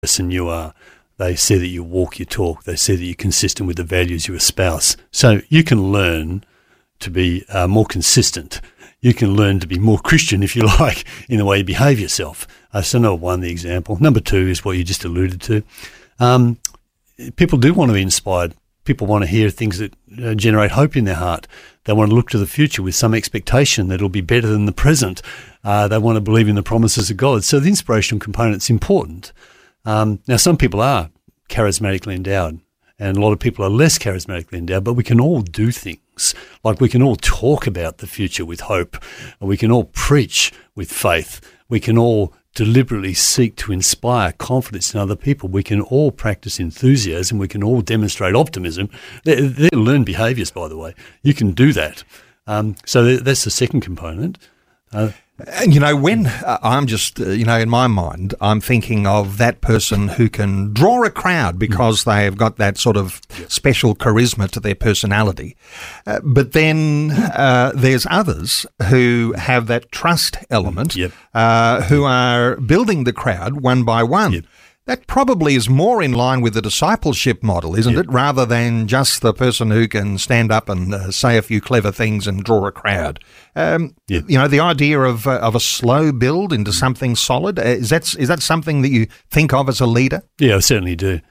person you are. They see that you walk your talk. They see that you're consistent with the values you espouse. So you can learn to be more consistent. You can learn to be more Christian, if you like, in the way you behave yourself. So number one, the example. Number two is what you just alluded to. People do want to be inspired. People want to hear things that generate hope in their heart. They want to look to the future with some expectation that it'll be better than the present. They want to believe in the promises of God. So the inspirational component's important. Now, some people are charismatically endowed, and a lot of people are less charismatically endowed, but we can all do things. Like we can all talk about the future with hope, and we can all preach with faith. We can all deliberately seek to inspire confidence in other people. We can all practice enthusiasm. We can all demonstrate optimism. They're learned behaviours, by the way. You can do that. So that's the second component. And, when I'm just, in my mind, I'm thinking of that person who can draw a crowd because they have got that sort of special charisma to their personality. But then there's others who have that trust element, who are building the crowd one by one. Yep. That probably is more in line with the discipleship model, isn't it? Rather than just the person who can stand up and say a few clever things and draw a crowd. The idea of a slow build into something solid, is that something that you think of as a leader? Yeah, I certainly do.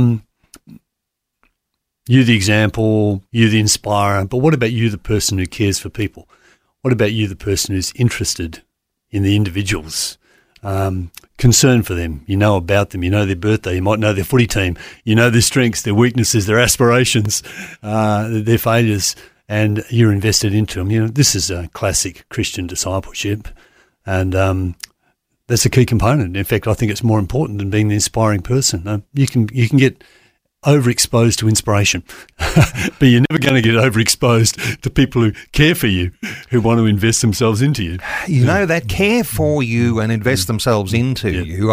You the example, you the inspirer, but what about you the person who cares for people? What about you the person who's interested in the individuals? Concern for them. You know about them. You know their birthday. You might know their footy team. You know their strengths, their weaknesses, their aspirations, their failures, and you're invested into them. This is a classic Christian discipleship, and that's a key component. In fact, I think it's more important than being the inspiring person. You can get overexposed to inspiration, but you're never going to get overexposed to people who care for you, who want to invest themselves into you. That care for you and invest themselves into you.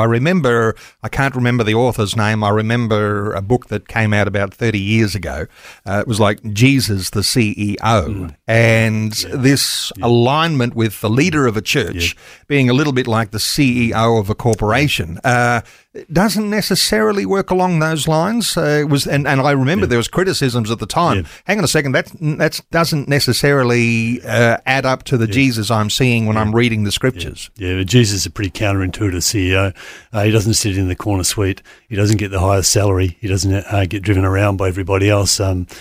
I can't remember the author's name. I remember a book that came out about 30 years ago. It was like Jesus, the CEO, and this alignment with the leader of a church being a little bit like the CEO of a corporation. Doesn't necessarily work along those lines. And I remember there was criticisms at the time. Hang on a second, that doesn't necessarily add up to the Jesus I'm seeing when I'm reading the scriptures. Yeah, Jesus is a pretty counterintuitive CEO. He doesn't sit in the corner suite. He doesn't get the highest salary. He doesn't get driven around by everybody else.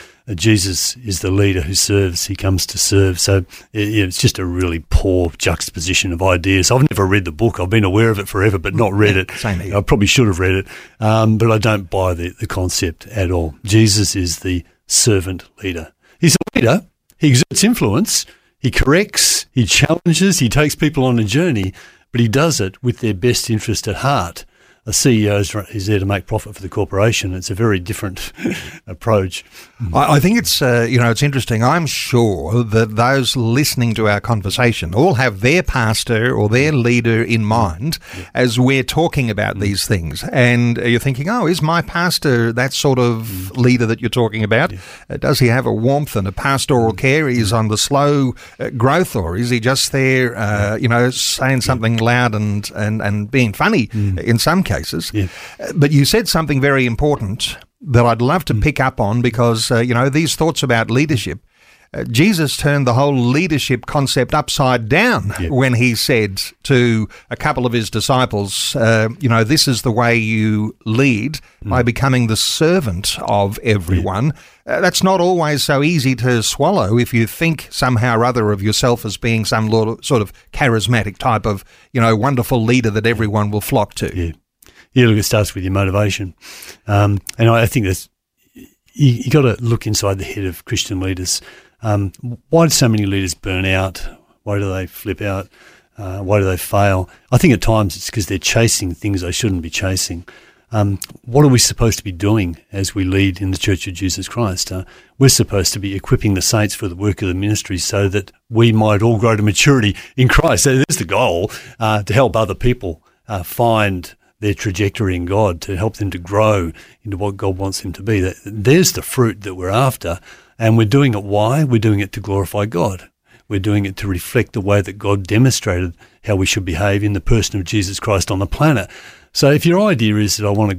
Jesus is the leader who serves. He comes to serve. So it's just a really poor juxtaposition of ideas. I've never read the book. I've been aware of it forever, but not read it. Same here. I probably should have read it, but I don't buy the concept at all. Jesus is the servant leader. He's a leader. He exerts influence. He corrects. He challenges. He takes people on a journey, but he does it with their best interest at heart. A CEO is there to make profit for the corporation. It's a very different approach. I think it's it's interesting. I'm sure that those listening to our conversation all have their pastor or their leader in mind as we're talking about these things. And you're thinking, is my pastor that sort of leader that you're talking about? Does he have a warmth and a pastoral care? Is on the slow growth, or is he just there, saying something loud and being funny in some cases? But you said something very important that I'd love to pick up on because, these thoughts about leadership, Jesus turned the whole leadership concept upside down when he said to a couple of his disciples, this is the way you lead by becoming the servant of everyone. That's not always so easy to swallow if you think somehow or other of yourself as being some sort of charismatic type of, wonderful leader that everyone will flock to. Yeah, look, it starts with your motivation. And I think that's, you got to look inside the head of Christian leaders. Why do so many leaders burn out? Why do they flip out? Why do they fail? I think at times it's because they're chasing things they shouldn't be chasing. What are we supposed to be doing as we lead in the Church of Jesus Christ? We're supposed to be equipping the saints for the work of the ministry so that we might all grow to maturity in Christ. So there's the goal, to help other people find their trajectory in God, to help them to grow into what God wants them to be. There's the fruit that we're after, and we're doing it. Why? We're doing it to glorify God. We're doing it to reflect the way that God demonstrated how we should behave in the person of Jesus Christ on the planet. So if your idea is that I want to